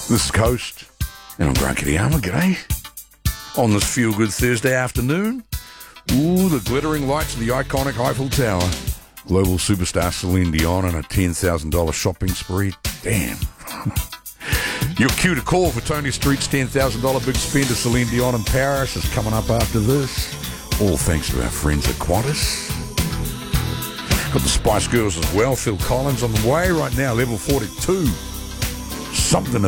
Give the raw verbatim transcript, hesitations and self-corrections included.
This is Coast, and I'm Grant Kittyama. G'day. On this feel-good Thursday afternoon, ooh, the glittering lights of the iconic Eiffel Tower. Global superstar Celine Dion on a ten thousand dollars shopping spree. Damn. Your cue to call for Tony Street's ten thousand dollars big spend to Celine Dion in Paris is coming up after this. All thanks to our friends at Qantas. Got the Spice Girls as well. Phil Collins on the way right now, level forty-two. Something